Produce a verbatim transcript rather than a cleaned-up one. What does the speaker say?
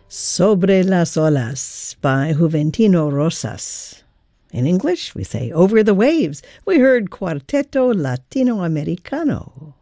Sobre las Olas by Juventino Rosas. In English, we say Over the Waves. We heard Cuarteto Latinoamericano.